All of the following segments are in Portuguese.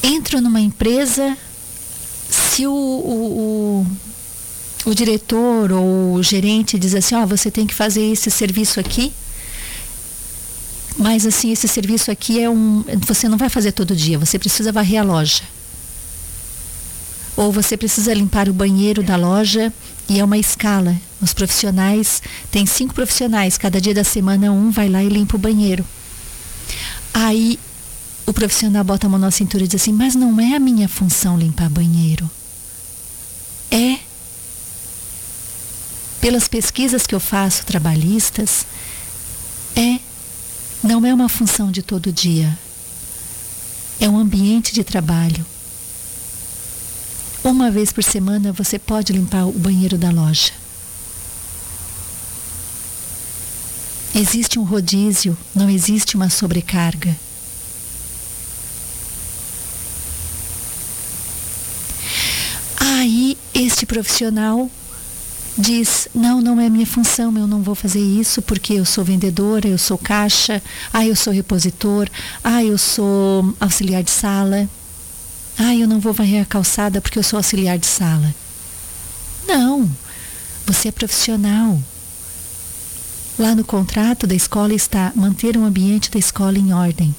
entro numa empresa, se o diretor ou o gerente diz assim, você tem que fazer esse serviço aqui, mas assim, esse serviço aqui você não vai fazer todo dia, você precisa varrer a loja. Ou você precisa limpar o banheiro da loja e é uma escala. Os profissionais, tem 5 profissionais, cada dia da semana um vai lá e limpa o banheiro. Aí o profissional bota a mão na cintura e diz assim, mas não é a minha função limpar banheiro. É. Pelas pesquisas que eu faço trabalhistas, não é uma função de todo dia. É um ambiente de trabalho. Uma vez por semana você pode limpar o banheiro da loja. Existe um rodízio, não existe uma sobrecarga. Aí este profissional diz, não é minha função, eu não vou fazer isso porque eu sou vendedora, eu sou caixa, eu sou repositor, eu sou auxiliar de sala. Eu não vou varrer a calçada porque eu sou auxiliar de sala. Não, você é profissional. Lá no contrato da escola está manter o ambiente da escola em ordem.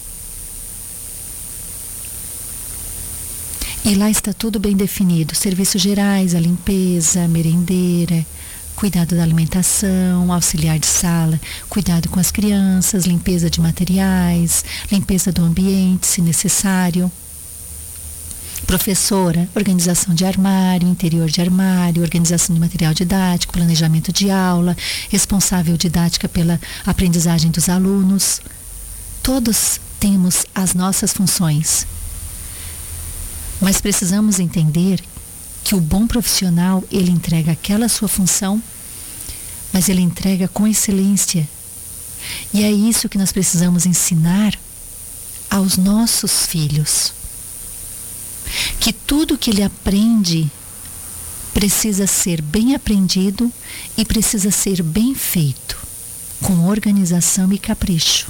E lá está tudo bem definido, serviços gerais, a limpeza, merendeira, cuidado da alimentação, auxiliar de sala, cuidado com as crianças, limpeza de materiais, limpeza do ambiente, se necessário. Professora, organização de armário, interior de armário, organização de material didático, planejamento de aula, responsável didática pela aprendizagem dos alunos. Todos temos as nossas funções. Mas precisamos entender que o bom profissional, ele entrega aquela sua função, mas ele entrega com excelência. E é isso que nós precisamos ensinar aos nossos filhos. Que tudo que ele aprende precisa ser bem aprendido e precisa ser bem feito, com organização e capricho,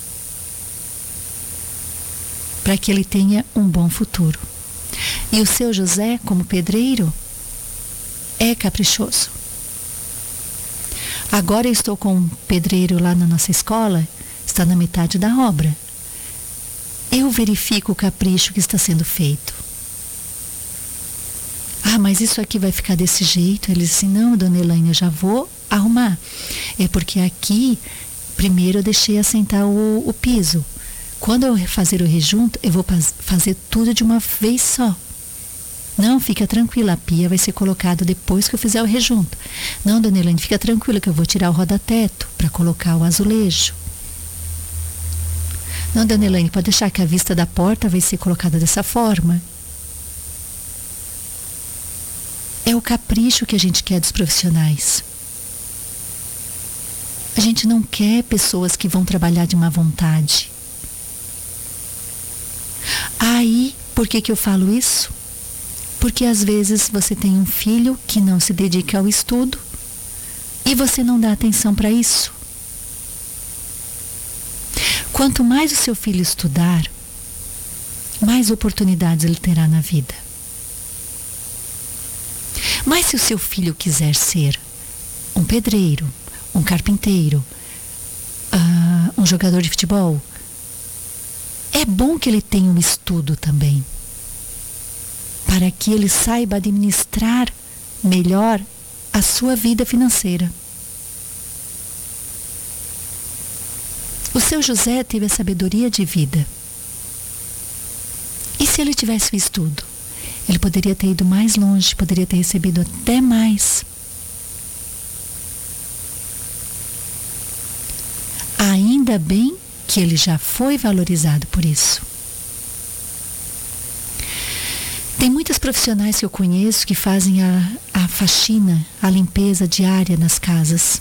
para que ele tenha um bom futuro. E o seu José, como pedreiro, é caprichoso. Agora eu estou com um pedreiro lá na nossa escola, está na metade da obra. Eu verifico o capricho que está sendo feito. Mas isso aqui vai ficar desse jeito? Ele disse, não, dona Elaine, eu já vou arrumar. É porque aqui, primeiro eu deixei assentar o piso. Quando eu fazer o rejunto, eu vou fazer tudo de uma vez só. Não, fica tranquila, a pia vai ser colocada depois que eu fizer o rejunto. Não, dona Elaine, fica tranquila que eu vou tirar o roda-teto para colocar o azulejo. Não, dona Elaine, pode deixar que a vista da porta vai ser colocada dessa forma. É o capricho que a gente quer dos profissionais. A gente não quer pessoas que vão trabalhar de má vontade. Aí, por que eu falo isso? Porque às vezes você tem um filho que não se dedica ao estudo e você não dá atenção para isso. Quanto mais o seu filho estudar, mais oportunidades ele terá na vida. Mas se o seu filho quiser ser um pedreiro, um carpinteiro, um jogador de futebol, é bom que ele tenha um estudo também, para que ele saiba administrar melhor a sua vida financeira. O seu José teve a sabedoria de vida. E se ele tivesse o estudo? Ele poderia ter ido mais longe, poderia ter recebido até mais. Ainda bem que ele já foi valorizado por isso. Tem muitos profissionais que eu conheço que fazem a faxina, a limpeza diária nas casas.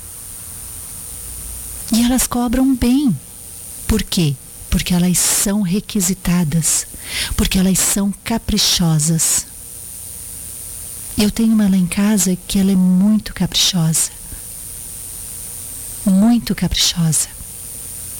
E elas cobram bem. Por quê? Porque elas são requisitadas, porque elas são caprichosas. Eu tenho uma lá em casa que ela é muito caprichosa. Muito caprichosa.